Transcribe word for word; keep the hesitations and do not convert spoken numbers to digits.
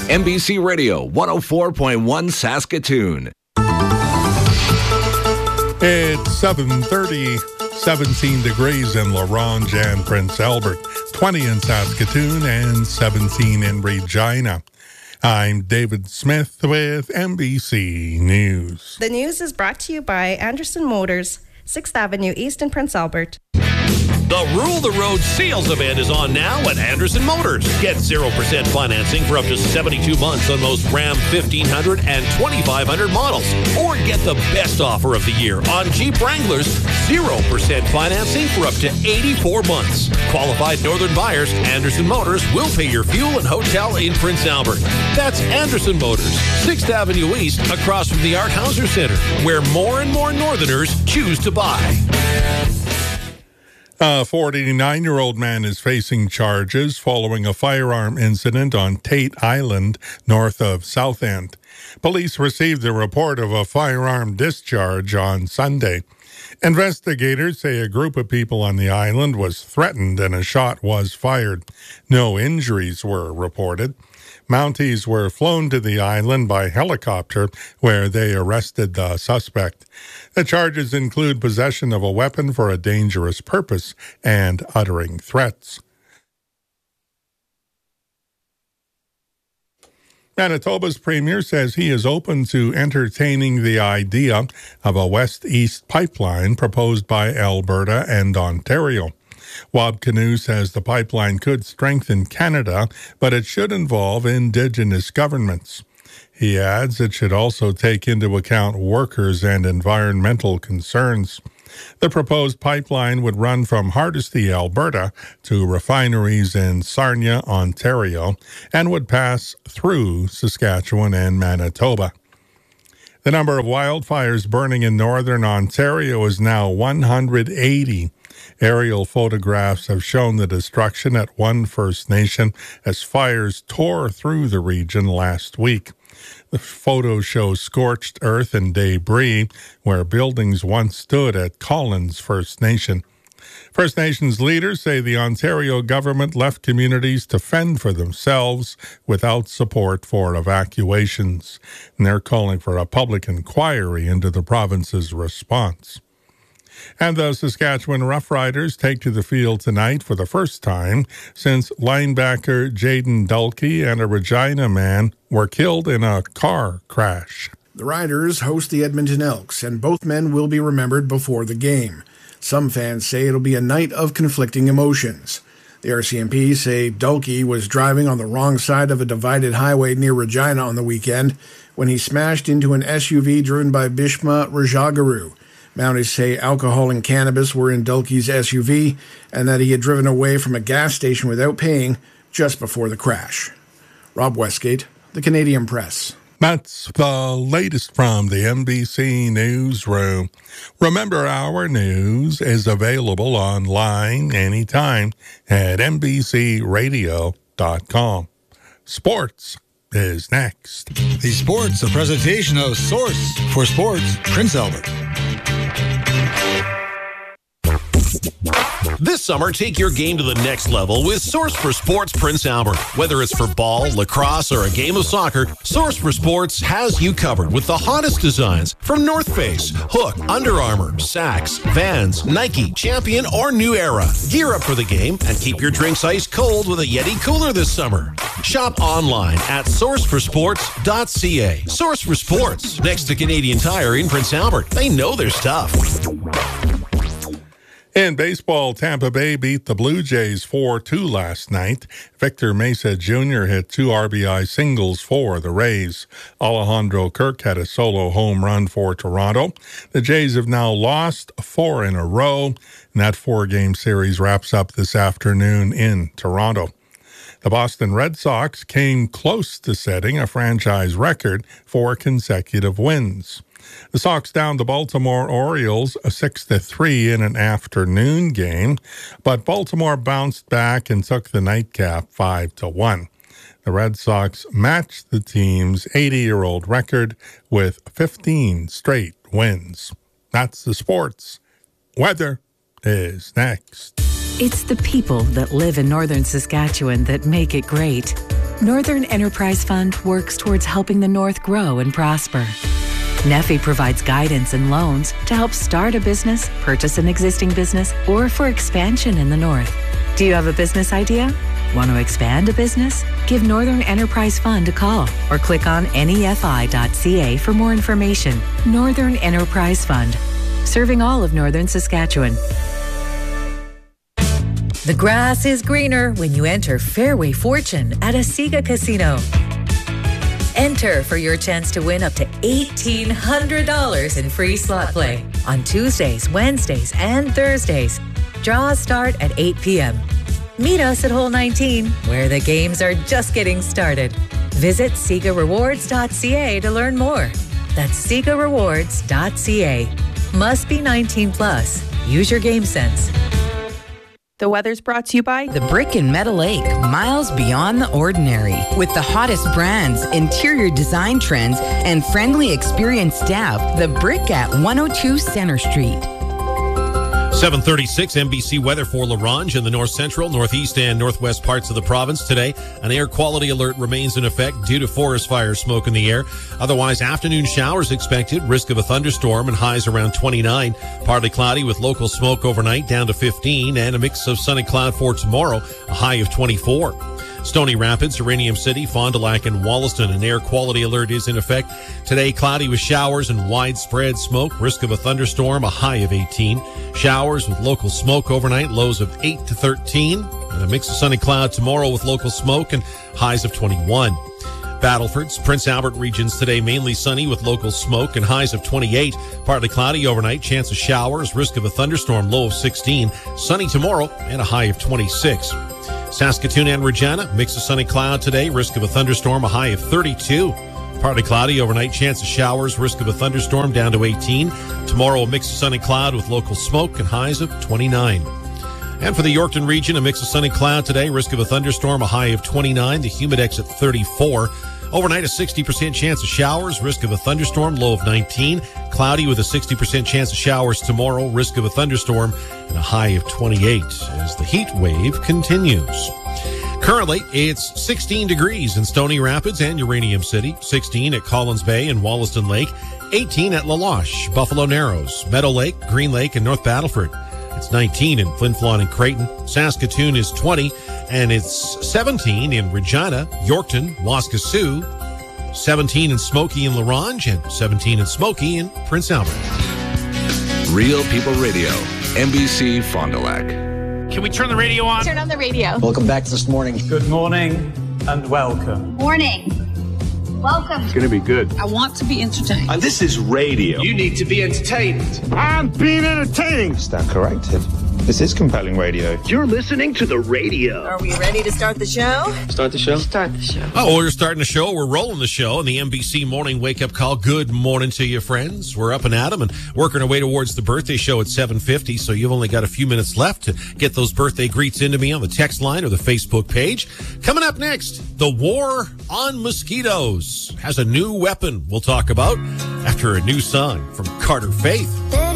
N B C Radio one oh four point one Saskatoon. It's seven thirty, seventeen degrees in La Ronge and Prince Albert, twenty in Saskatoon, and seventeen in Regina. I'm David Smith with N B C News. The news is brought to you by Anderson Motors, sixth Avenue East in Prince Albert. The Rule the Road sales event is on now at Anderson Motors. Get zero percent financing for up to seventy-two months on most Ram fifteen hundred and twenty-five hundred models. Or get the best offer of the year on Jeep Wranglers, zero percent financing for up to eighty-four months. Qualified Northern buyers, Anderson Motors will pay your fuel and hotel in Prince Albert. That's Anderson Motors, sixth Avenue East, across from the Art Hauser Center, where more and more Northerners choose to buy. A forty-nine-year-old man is facing charges following a firearm incident on Tate Island, north of Southend. Police received a report of a firearm discharge on Sunday. Investigators say a group of people on the island was threatened and a shot was fired. No injuries were reported. Mounties were flown to the island by helicopter, where they arrested the suspect. The charges include possession of a weapon for a dangerous purpose and uttering threats. Manitoba's premier says he is open to entertaining the idea of a west-east pipeline proposed by Alberta and Ontario. Wab Kinew says the pipeline could strengthen Canada, but it should involve Indigenous governments. He adds it should also take into account workers and environmental concerns. The proposed pipeline would run from Hardisty, Alberta, to refineries in Sarnia, Ontario, and would pass through Saskatchewan and Manitoba. The number of wildfires burning in northern Ontario is now one hundred eighty. Aerial photographs have shown the destruction at one First Nation as fires tore through the region last week. The photos show scorched earth and debris where buildings once stood at Collins First Nation. First Nations leaders say the Ontario government left communities to fend for themselves without support for evacuations, and they're calling for a public inquiry into the province's response. And the Saskatchewan Roughriders take to the field tonight for the first time since linebacker Jaden Dulkey and a Regina man were killed in a car crash. The Riders host the Edmonton Elks, and both men will be remembered before the game. Some fans say it'll be a night of conflicting emotions. The R C M P say Dulkey was driving on the wrong side of a divided highway near Regina on the weekend when he smashed into an S U V driven by Bishma Rajagaru. Mounties say alcohol and cannabis were in Dulkey's S U V and that he had driven away from a gas station without paying just before the crash. Rob Westgate, The Canadian Press. That's the latest from the N B C Newsroom. Remember, our news is available online anytime at N B C radio dot com. Sports is next. The Sports, a presentation of Source for Sports, Prince Albert. This summer, take your game to the next level with Source for Sports Prince Albert. Whether it's for ball, lacrosse, or a game of soccer, Source for Sports has you covered with the hottest designs from North Face, Hook, Under Armour, Saks, Vans, Nike, Champion, or New Era. Gear up for the game and keep your drinks ice cold with a Yeti cooler this summer. Shop online at source for sports dot c a. Source for Sports, next to Canadian Tire in Prince Albert. They know their stuff. In baseball, Tampa Bay beat the Blue Jays four two last night. Victor Mesa Junior hit two R B I singles for the Rays. Alejandro Kirk had a solo home run for Toronto. The Jays have now lost four in a row, and that four-game series wraps up this afternoon in Toronto. The Boston Red Sox came close to setting a franchise record for consecutive wins. The Sox downed the Baltimore Orioles six to three in an afternoon game, but Baltimore bounced back and took the nightcap five to one. The Red Sox matched the team's eighty-year-old record with fifteen straight wins. That's the sports. Weather is next. It's the people that live in northern Saskatchewan that make it great. Northern Enterprise Fund works towards helping the North grow and prosper. N E F I provides guidance and loans to help start a business, purchase an existing business, or for expansion in the North. Do you have a business idea? Want to expand a business? Give Northern Enterprise Fund a call or click on N E F I dot C A for more information. Northern Enterprise Fund, serving all of Northern Saskatchewan. The grass is greener when you enter Fairway Fortune at Asiga Casino. Enter for your chance to win up to eighteen hundred dollars in free slot play on Tuesdays, Wednesdays, and Thursdays. Draws start at eight p.m. Meet us at Hole nineteen, where the games are just getting started. Visit Siga Rewards dot C A to learn more. That's Siga Rewards dot C A. Must be nineteen plus. Use your game sense. The weather's brought to you by The Brick in Meadow Lake, miles beyond the ordinary. With the hottest brands, interior design trends, and friendly, experienced staff, The Brick at one oh two Center Street. seven thirty-six N B C weather for La Ronge in the north central, northeast, and northwest parts of the province today. An air quality alert remains in effect due to forest fire smoke in the air. Otherwise, afternoon showers expected, risk of a thunderstorm, and highs around twenty-nine. Partly cloudy with local smoke overnight down to fifteen, and a mix of sun and cloud for tomorrow, a high of twenty-four. Stony Rapids, Uranium City, Fond du Lac, and Wollaston, an air quality alert is in effect. Today, cloudy with showers and widespread smoke. Risk of a thunderstorm, a high of eighteen. Showers with local smoke overnight, lows of eight to thirteen. And a mix of sun and cloud tomorrow with local smoke and highs of twenty-one. Battleford's Prince Albert regions today mainly sunny with local smoke and highs of twenty-eight. Partly cloudy overnight, chance of showers, risk of a thunderstorm, low of sixteen. Sunny tomorrow and a high of twenty-six. Saskatoon and Regina, mix of sunny cloud today, risk of a thunderstorm, a high of thirty-two. Partly cloudy overnight, chance of showers, risk of a thunderstorm down to eighteen. Tomorrow, a mix of sunny cloud with local smoke and highs of twenty-nine. And for the Yorkton region, a mix of sunny cloud today, risk of a thunderstorm, a high of twenty-nine. The humidex at thirty-four. Overnight, a sixty percent chance of showers, risk of a thunderstorm, low of nineteen. Cloudy with a sixty percent chance of showers tomorrow, risk of a thunderstorm, and a high of twenty-eight as the heat wave continues. Currently, it's sixteen degrees in Stony Rapids and Uranium City, sixteen at Collins Bay and Wollaston Lake, eighteen at La Loche, Buffalo Narrows, Meadow Lake, Green Lake, and North Battleford. It's nineteen in Flin Flon and Creighton. Saskatoon is twenty, and it's seventeen in Regina, Yorkton, Waskesiu, seventeen in Smoky in La Ronge, and seventeen in Smoky in Prince Albert. Real People Radio, N B C Fond du Lac. Can we turn the radio on? Turn on the radio. Welcome back this morning. Good morning and welcome. Morning. Welcome. It's going to be good. I want to be entertained. And this is radio. You need to be entertained. I'm being entertaining. Stand corrected. This is compelling radio. You're listening to the radio. Are we ready to start the show? Start the show? Start the show. Oh, we're starting the show. We're rolling the show on the N B C Morning Wake Up Call. Good morning to you, friends. We're up and at 'em and working our way towards the birthday show at seven fifty, so you've only got a few minutes left to get those birthday greets into me on the text line or the Facebook page. Coming up next, the war on mosquitoes has a new weapon we'll talk about after a new song from Carter Faith.